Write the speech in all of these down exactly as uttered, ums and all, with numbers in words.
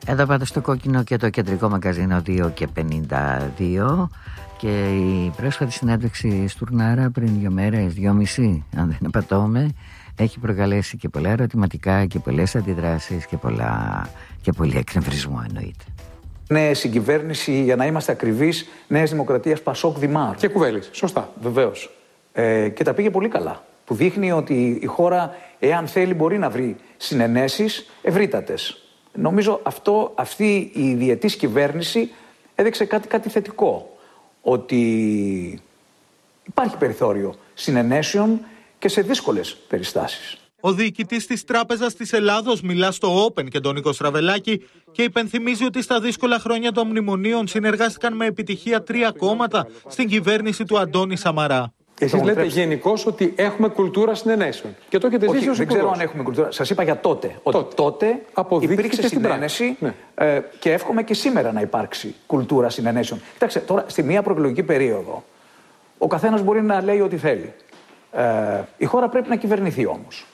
Εδώ πάτε στο κόκκινο και το κεντρικό μαγκαζίνο δύο και πενήντα δύο. Και η πρόσφατη συνέντευξη Στουρνάρα πριν δύο μέρες, δυόμιση αν δεν απατώμε, έχει προκαλέσει και πολλά ερωτηματικά και πολλές αντιδράσεις και, πολλά, και πολύ εκνευρισμό εννοείται. Ναι, συγκυβέρνηση, για να είμαστε ακριβείς, Νέας Δημοκρατίας, Πασόκ, Δημάρ. Και Κουβέλης, σωστά. Βεβαίως. Ε, και τα πήγε πολύ καλά. Που δείχνει ότι η χώρα, εάν θέλει, μπορεί να βρει συνενέσεις ευρύτατες. Νομίζω αυτό, αυτή η διετής κυβέρνηση έδειξε κάτι, κάτι θετικό. Ότι υπάρχει περιθώριο συνενέσεων και σε δύσκολες περιστάσεις. Ο διοικητής της Τράπεζας της Ελλάδος μιλά στο Open και τον Νίκο Στραβελάκη και υπενθυμίζει ότι στα δύσκολα χρόνια των μνημονίων συνεργάστηκαν με επιτυχία τρία κόμματα στην κυβέρνηση του Αντώνη Σαμαρά. Εσείς λέτε πρέπει... γενικώς ότι έχουμε κουλτούρα συνενέσεων. Και το έχετε ζήσει ως δεν ξέρω αν έχουμε κουλτούρα. Σας είπα για τότε. Ότι τότε, τότε υπήρξε συνένεση ναι. ε, και εύχομαι και σήμερα να υπάρξει κουλτούρα συνενέσεων. Κοιτάξτε, τώρα στη μία προεκλογική περίοδο ο καθένας μπορεί να λέει ό,τι θέλει. Ε, η χώρα πρέπει να κυβερνηθεί όμως.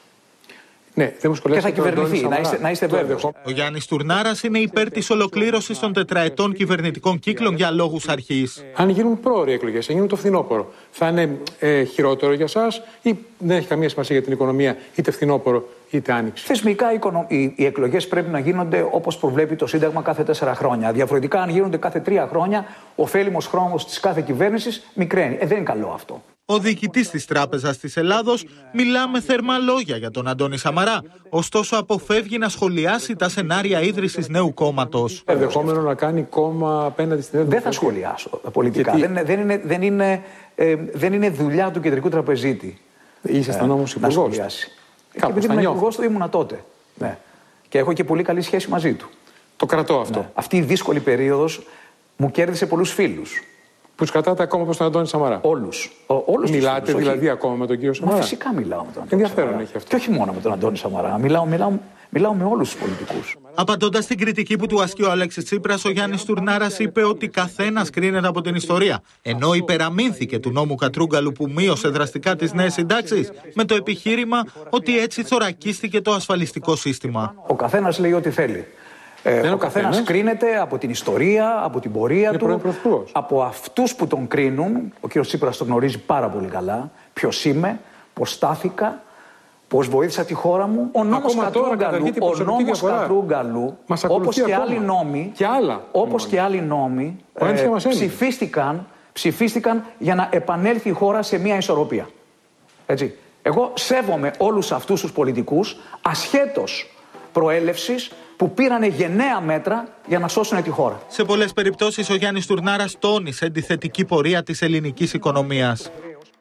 Ναι, δεν μου και θα κυβερνηθεί, να είστε, να είστε βέβαιος. Ο Γιάννης Τουρνάρας είναι υπέρ της ολοκλήρωσης των τετραετών κυβερνητικών κύκλων για λόγους αρχής. Αν γίνουν πρόωροι εκλογές, αν γίνουν το φθινόπωρο, θα είναι ε, χειρότερο για σας ή δεν έχει καμία σημασία για την οικονομία, είτε φθινόπωρο είτε άνοιξη? Θεσμικά οι, οι εκλογές πρέπει να γίνονται όπως προβλέπει το Σύνταγμα κάθε τέσσερα χρόνια. Διαφορετικά, αν γίνονται κάθε τρία χρόνια, ο ωφέλιμος χρόνος της κάθε κυβέρνησης μικραίνει. Ε, δεν είναι καλό αυτό. Ο διοικητής της Τράπεζας της Ελλάδος μιλά με θερμά λόγια για τον Αντώνη Σαμαρά, ωστόσο αποφεύγει να σχολιάσει τα σενάρια ίδρυσης νέου κόμματος. Ενδεχόμενο να κάνει κόμμα απέναντι στην Ελλάδα. Δεν θα σχολιάσω πολιτικά. Δεν είναι, δεν, είναι, δεν, είναι, ε, δεν είναι δουλειά του κεντρικού τραπεζίτη. Ήσασταν όμως υπουργός. Και επειδή ήμουν υπουργός του, ήμουνα τότε. Ναι. Και έχω και πολύ καλή σχέση μαζί του. Το κρατώ αυτό. Ναι. Αυτή η δύσκολη περίοδος μου κέρδισε πολλούς φίλους. Που τους κρατάτε ακόμα προς τον Αντώνη Σαμαρά? Όλους. Όλους Μιλάτε τους δηλαδή όχι... ακόμα με τον κύριο Σαμαρά? Μα φυσικά μιλάω με τον Αντώνη Ενδιαφέρον Σαμαρά. Έχει αυτό. Και όχι μόνο με τον Αντώνη Σαμαρά. Μιλάω, μιλάω, μιλάω, μιλάω με όλους τους πολιτικούς. Απαντώντας στην κριτική που του ασκεί ο Αλέξης Τσίπρας, ο Γιάννης Τουρνάρας είπε ότι καθένας κρίνεται από την ιστορία. Ενώ υπεραμείνθηκε του νόμου Κατρούγκαλου που μείωσε δραστικά τις νέες συντάξεις, με το επιχείρημα ότι έτσι θωρακίστηκε το ασφαλιστικό σύστημα. Ο καθένας λέει ό,τι θέλει. Ε, ο καθένας κρίνεται από την ιστορία, από την πορεία του, από αυτούς που τον κρίνουν. Ο κύριος Τσίπρας τον γνωρίζει πάρα πολύ καλά. Ποιος είμαι, πώς στάθηκα, πώς βοήθησα τη χώρα μου. Ο νόμος Κατρούγκαλου, ο νόμος Κατρούγκαλου, όπως και άλλοι νόμοι, και άλλα όπως και άλλοι νόμοι ε, ψηφίστηκαν, ψηφίστηκαν για να επανέλθει η χώρα σε μια ισορροπία. Έτσι. Εγώ σέβομαι όλους αυτούς τους πολιτικούς, ασχέτως προέλευσης, που πήρανε γενναία μέτρα για να σώσουν τη χώρα. Σε πολλές περιπτώσεις ο Γιάννης Τουρνάρας τόνισε τη θετική πορεία της ελληνικής οικονομίας.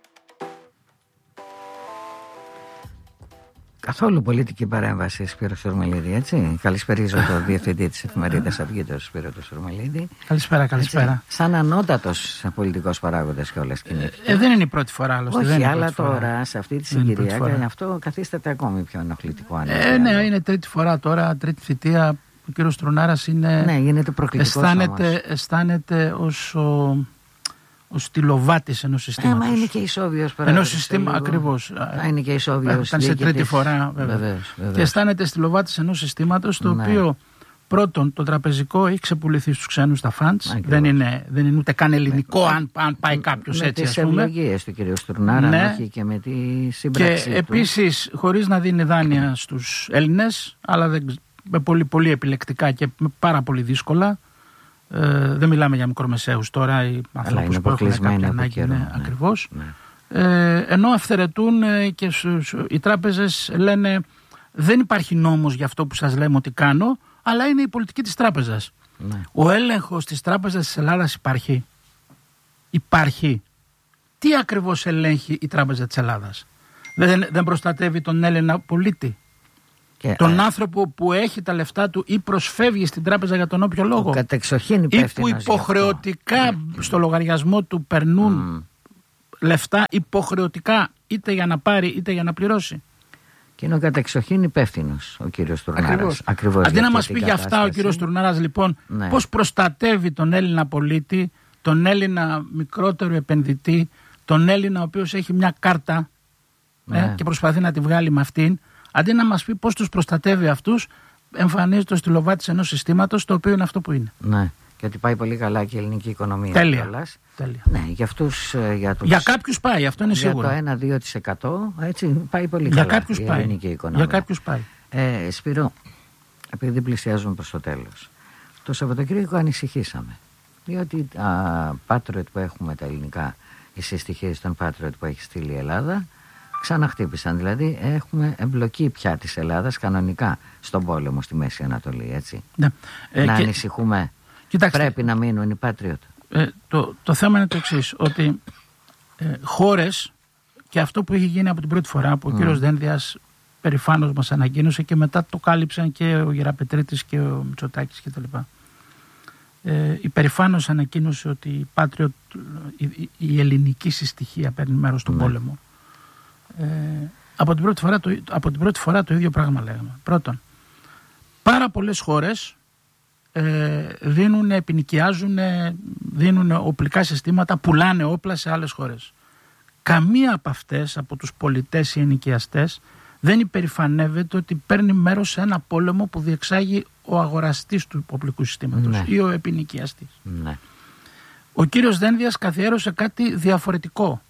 Καθόλου πολιτική παρέμβαση, Σπύρο Σουρμελίδη, έτσι. Καλησπέριζω τον διευθυντή της εφημερίδας Αυγή, τον Σπύρο του Σουρμελίδη. Καλησπέρα, καλησπέρα. Έτσι, σαν ανώτατος πολιτικός παράγοντας και όλες κινήθηκαν. Ε, δεν είναι η πρώτη φορά, άλλωστε. Όχι, δεν είναι αλλά τώρα, φορά, σε αυτή τη συγκυρία, και αυτό καθίσταται ακόμη πιο ενοχλητικό. Αν ε, ναι, είναι τρίτη φορά τώρα, τρίτη θητεία. Ο κύριος Τουρνάρας είναι. Ναι, γίνεται προκλητικός. Αισθάνεται, αισθάνεται ως ο. Ο στυλοβάτης ενός συστήματος. Ε, μα είναι και ισόβιος παράδειγμα. Ενός συστήμα, ακριβώς. Είναι και ισόβιος. Ήταν σε τρίτη φορά, βέβαια. Βεβαίως, βεβαίως. Και αισθάνεται στυλοβάτης ενός συστήματος, το ναι. οποίο πρώτον το τραπεζικό έχει ξεπουληθεί στους ξένους τα φαντς. Δεν είναι, δεν είναι ούτε καν ελληνικό, με, αν, αν πάει κάποιος έτσι, ας πούμε. Με τις ευλογίες του κ. Στουρνάρα, ναι. όχι και με τη σύμπραξη Και επίσης, χωρίς να δίνει δάνεια στους Έλληνες, αλλά δεν, με πολύ, πολύ επιλεκτικά και πάρα πολύ δύσκολα. Ε, δεν μιλάμε για μικρομεσαίους τώρα, οι ανθρώπους που έχουν κάποια ανάγκη, ναι, ακριβώς. Ναι. Ε, ενώ αυθαιρετούν ε, και στους, οι τράπεζες λένε δεν υπάρχει νόμος για αυτό που σας λέμε ότι κάνω, αλλά είναι η πολιτική της τράπεζας. Ναι. Ο έλεγχος της τράπεζας της Ελλάδας υπάρχει. Υπάρχει. Τι ακριβώς ελέγχει η τράπεζα της Ελλάδας? Δεν, δεν προστατεύει τον Έλληνα πολίτη? Και τον α... άνθρωπο που έχει τα λεφτά του ή προσφεύγει στην τράπεζα για τον όποιο λόγο, ή που υποχρεωτικά στο λογαριασμό του περνούν mm. λεφτά υποχρεωτικά, είτε για να πάρει είτε για να πληρώσει. Και είναι ο κατεξοχήν υπεύθυνος ο κύριος Τουρνάρας. Ακριβώς. Αντί να μας πει για αυτά ο κύριος Τουρνάρας, λοιπόν, ναι. πώς προστατεύει τον Έλληνα πολίτη, τον Έλληνα μικρότερο επενδυτή, τον Έλληνα ο οποίος έχει μια κάρτα, ναι. ε, και προσπαθεί να τη βγάλει με αυτήν. Αντί να μας πει πώς τους προστατεύει αυτούς, εμφανίζεται ο στυλοβάτης ενός συστήματος το οποίο είναι αυτό που είναι. Ναι. Και ότι πάει πολύ καλά και η ελληνική οικονομία. Τέλεια. Τέλεια. Ναι, για αυτούς, για, τους, για κάποιους πάει, αυτό είναι για σίγουρο. Για το ένα με δύο τοις εκατό έτσι πάει πολύ για καλά κάποιους η πάει. ελληνική οικονομία. Για κάποιους πάει. Ε, Σπύρο, επειδή πλησιάζουμε προς το τέλος, το Σαββατοκύριακο ανησυχήσαμε. Διότι τα Patriot που έχουμε τα ελληνικά, οι συστοιχίες των Patriot που έχει στείλει η Ελλάδα, ξαναχτύπησαν. Δηλαδή έχουμε εμπλοκή πια της Ελλάδας κανονικά στον πόλεμο στη Μέση Ανατολή, έτσι. Ναι. Ε, να και... ανησυχούμε. Κοιτάξτε, πρέπει να μείνουν οι Patriot. Ε, το, το θέμα είναι το εξής, ότι ε, χώρες, και αυτό που είχε γίνει από την πρώτη φορά που ο mm. κύριος Δένδιας περηφάνως μας ανακοίνωσε και μετά το κάλυψαν και ο Γεραπετρίτης και ο Μητσοτάκης κτλ. Ε, η περηφάνως ανακοίνωσε ότι η Patriot, η, η ελληνική συστοιχία παίρνει μέρος στον mm. πόλεμο. Ε, από, την πρώτη φορά το, από την πρώτη φορά το ίδιο πράγμα λέγαμε. Πρώτον, πάρα πολλές χώρες ε, δίνουν, επινοικιάζουν, δίνουν οπλικά συστήματα, πουλάνε όπλα σε άλλες χώρες. Καμία από αυτές, από τους πολιτές ή ενοικιαστές, δεν υπερηφανεύεται ότι παίρνει μέρος σε ένα πόλεμο που διεξάγει ο αγοραστής του οπλικού συστήματος, ναι, ή ο επινοικιαστής. Ναι. Ο κύριος Δένδιας καθιέρωσε κάτι διαφορετικό.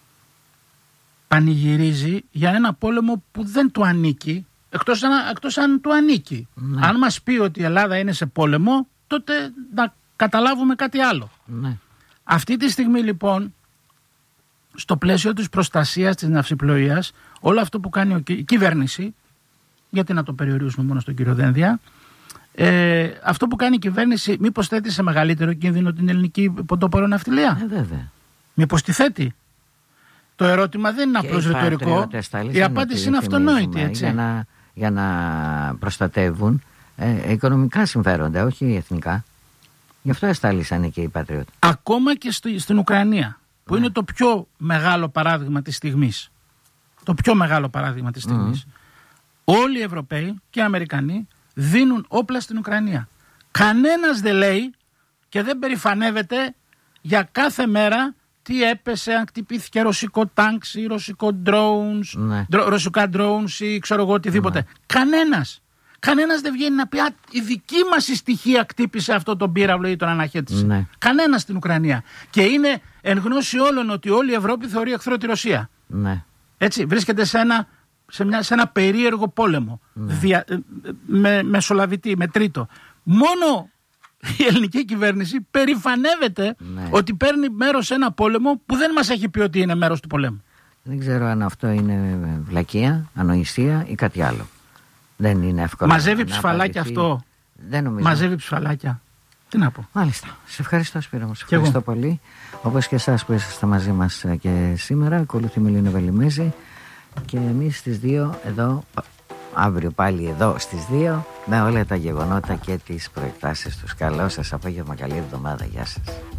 Πανηγυρίζει για ένα πόλεμο που δεν του ανήκει, εκτός αν, εκτός αν του ανήκει. Ναι. Αν μας πει ότι η Ελλάδα είναι σε πόλεμο, τότε να καταλάβουμε κάτι άλλο. Ναι. Αυτή τη στιγμή λοιπόν, στο πλαίσιο της προστασίας της ναυσιπλοείας, όλο αυτό που κάνει η κυβέρνηση, γιατί να το περιορίσουμε μόνο στον κύριο Δένδια, ε, αυτό που κάνει η κυβέρνηση μήπως θέτει σε μεγαλύτερο κίνδυνο την ελληνική ποντόπωρο ναυτιλία? Ε, βέβαια. Μήπως τη θέτει? Το ερώτημα δεν είναι απλώς ρητορικό. Η απάντηση είναι αυτονόητη, έτσι. Για να, για να προστατεύουν ε, οικονομικά συμφέροντα, όχι εθνικά. Γι' αυτό εστάλησαν και οι Πατριώτε. Ακόμα και στο, στην Ουκρανία, που mm. είναι το πιο μεγάλο παράδειγμα της στιγμής. Το πιο μεγάλο παράδειγμα της στιγμής. Mm. Όλοι οι Ευρωπαίοι και οι Αμερικανοί δίνουν όπλα στην Ουκρανία. Κανένας δεν λέει και δεν περηφανεύεται για κάθε μέρα τι έπεσε, αν χτυπήθηκε ρωσικό τάγκς ή ρωσικό drones, ναι. δρο, ρωσικά drones ή ξέρω εγώ οτιδήποτε. Ναι. Κανένας. Κανένας δεν βγαίνει να πει α, η δική μας η στοιχεία χτύπησε αυτό τον πύραυλο ή τον αναχέτησε. Ναι. Κανένας στην Ουκρανία. Και είναι εν γνώση όλων ότι όλη η Ευρώπη θεωρεί εχθρό τη Ρωσία. Ναι. Έτσι, βρίσκεται σε ένα, σε μια, σε ένα περίεργο πόλεμο. Ναι. Δια, με μεσολαβητή, με τρίτο. Μόνο η ελληνική κυβέρνηση περηφανεύεται, ναι, ότι παίρνει μέρος σε ένα πόλεμο που δεν μας έχει πει ότι είναι μέρος του πολέμου. Δεν ξέρω αν αυτό είναι βλακεία, ανοησία ή κάτι άλλο. Δεν είναι εύκολο. Μαζεύει ψηφαλάκια αυτό. Δεν νομίζω. Μαζεύει ψηφαλάκια. Τι να πω. Μάλιστα. Σε ευχαριστώ, Σπύρο μου. Σε ευχαριστώ εγώ πολύ. Όπως και εσάς που είσαστε μαζί μας και σήμερα. Ακολουθεί Μιλίνο Βελιμέζη. Και εμείς στις δύο εδώ, αύριο πάλι εδώ στις δύο, με όλα τα γεγονότα και τις προεκτάσεις τους. Καλό σας απόγευμα, καλή εβδομάδα. Γεια σας.